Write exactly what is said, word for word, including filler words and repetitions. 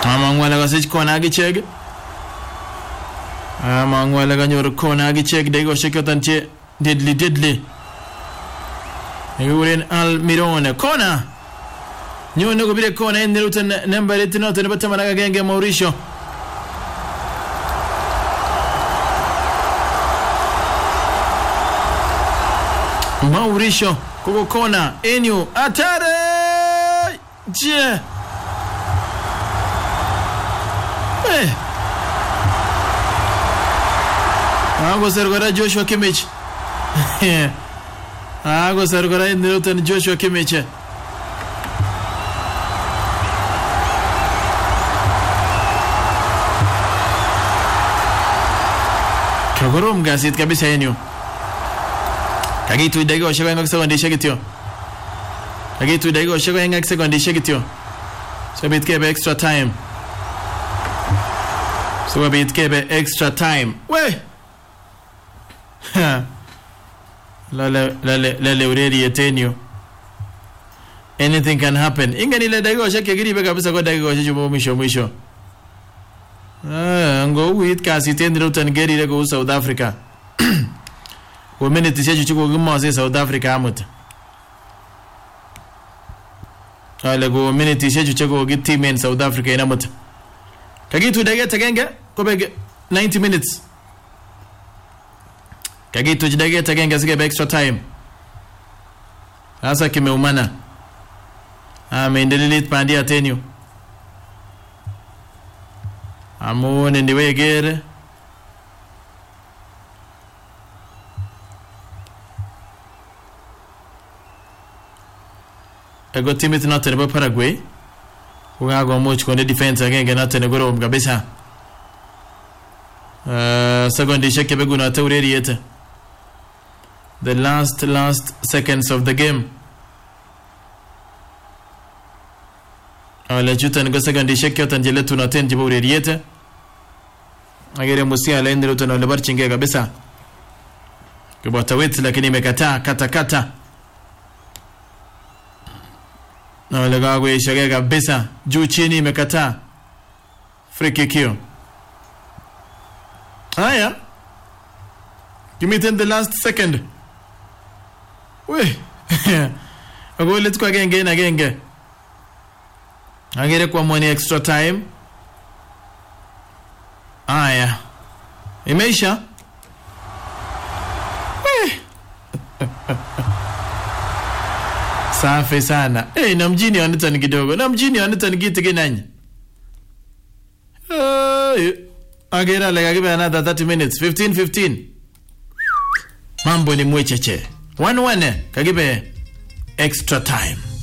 Amangwala kasich kona akichek. Amangwala kanyor kona akichek dakikoshek choton che deadly deadly. Yuren Almirone kona. Nyone kubire kona en Luton number eight noto ne batama na genge Mauricio. Mauricio kuko kona enyu atare je eh Ago sergora Joshua Kimmich Ago sergora en Luton Joshua Kimmich Kagorom gasit kabisa enyu Kagitu dakika shaka ngak sekondi shakityo Kagitu dakika shaka ngak sekondi shakityo So bit kebe extra time So bit kebe extra time We Lale lale lale ureri yetenyo Anything can happen Inga nile dakika shaka giri beka kabisa kwa dakika shaka mwisho mwisho Ah ngo uit kasi tendi Luton geri leko South Africa Kwa minute seju chiko gima se South Africa amuta. Ale go minute seju chiko gi team in South Africa inamuta. Kagitu dage tagenge kobe ninety minutes. Kagitu dage tagenge sige extra time. Sasa kimeumana. Ameendelea pandia tenyu. Amone ndiwe gere. Ego timit note nebo Paraguay. Ugago much konde defense agenge note negoro kabisa. Uh, second shake begu na teureri yete. The last last seconds of the game. Ala juta nego second shake yote njele tuna tenji bureri yete. Agere musia la ndiro tuna lebar chinge kabisa. Kibota wet lakini imekataa kata kata. Na legago ishage kabisa juu chini imekataa free kick hiyo. Haya give me the last second we ago let's go again again again agere kwa mwani extra time. Haya imeisha we Safi sana. Eh hey, na mjini wanita ni kidogo. Na mjini wanita ni kitu kinanyi. Uh, agera like give another thirty minutes. fifteen fifteen. Mambo ni mwecheche. one one kagibe extra time.